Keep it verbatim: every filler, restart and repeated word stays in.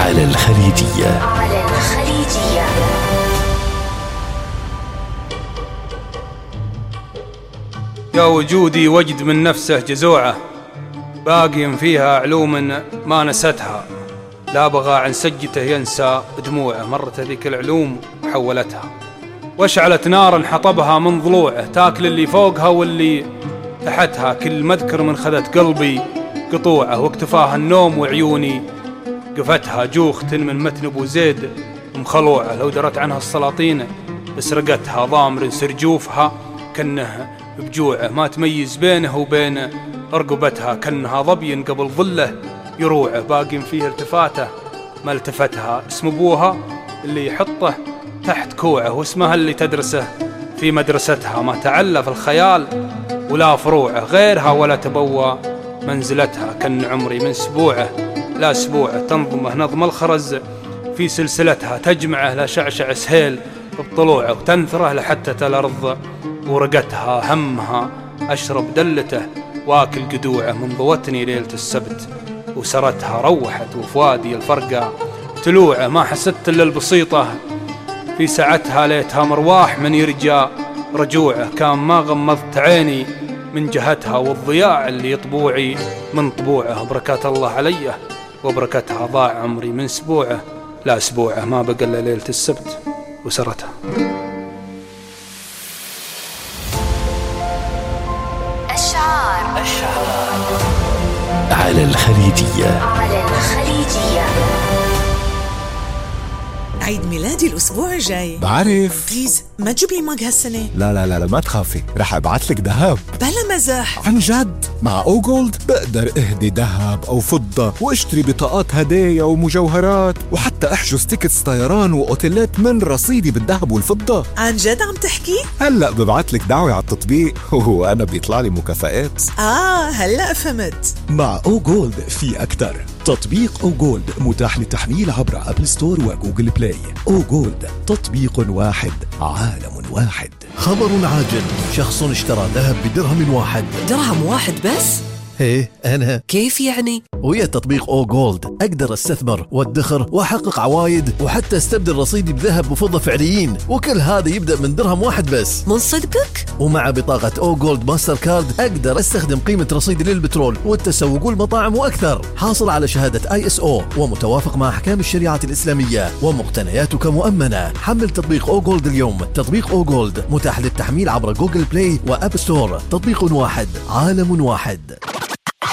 على الخليجية. على الخليجية. يا وجودي وجد من نفسه جزوعة، باقي فيها علوم ما نستها، لا بغى عن سجته ينسى دموعه. مرت هذيك العلوم وحولتها، واشعلت نارا حطبها من ضلوعه، تاكل اللي فوقها واللي تحتها. كل مذكر من خذت قلبي قطوعه، واكتفاها النوم وعيوني قفتها. جوخة من متن ابو زيد مخلوعه، لو درت عنها السلاطين اسرقتها. ضامر سرجوفها كنه بجوعه، ما تميز بينه وبين رقبتها. كنها ظبي قبل ظله يروعه، باقي فيه التفاته ما التفتها. اسم ابوها اللي يحطه تحت كوعه، واسمها اللي تدرسه في مدرستها. ما تعلى في الخيال ولا فروعه، غيرها ولا تبوى منزلتها. كن عمري من سبوعه لا اسبوعه، تنظمه نظم الخرز في سلسلتها. تجمعه لا شعشع سهيل بطلوعه، وتنثره لحتى الارض ورقتها. همها اشرب دلته واكل قدوعه، من ضوتني ليلة السبت وسرتها. روحت وفوادي الفرقة تلوعه، ما حسدت الا البسيطة في ساعتها. ليتها مرواح من يرجى رجوعه، كان ما غمضت عيني من جهتها. والضياع اللي يطبوعي من طبوعه، بركات الله علي وبركتها. ضاع عمري من اسبوعه لا اسبوعه، ما بقى الا ليلة السبت وسرتها. أشعار على الخليجية. على الخليجية. عيد ميلادي الأسبوع الجاي. بعرف. بليز ما تجيب لي ماج هالسنة. لا لا لا لا ما تخافي، رح ابعت لك ذهب. بلا مزح. عن جد، مع او جولد بقدر اهدي ذهب او فضة، واشتري بطاقات هدايا ومجوهرات، وحتى احجز تيكتس طيران واوتيلات من رصيدي بالذهب والفضة. عن جد عم تحكي؟ هلا ببعت لك دعوة على التطبيق وانا بيطلع لي مكافآت. اه هلا فهمت. مع او جولد في اكتر. تطبيق او جولد متاح للتحميل عبر ابل ستور وجوجل بلاي. او جولد، تطبيق واحد عالم واحد. خبر عاجل، شخص اشترى ذهب بدرهم واحد. درهم واحد بس؟ ايه انا. كيف يعني؟ ويا تطبيق او جولد اقدر استثمر وادخر واحقق عوايد، وحتى استبدل رصيدي بذهب وفضة فعليين، وكل هذا يبدأ من درهم واحد بس. من صدقك؟ ومع بطاقة او جولد ماستر كارد اقدر استخدم قيمة رصيدي للبترول والتسوق والمطاعم واكثر. حاصل على شهادة اي اس او ومتوافق مع احكام الشريعة الاسلامية، ومقتنياتك مؤمنة. حمل تطبيق او جولد اليوم. تطبيق او جولد متاح للتحميل عبر جوجل بلاي واب ستور. تطبيق واحد عالم واحد.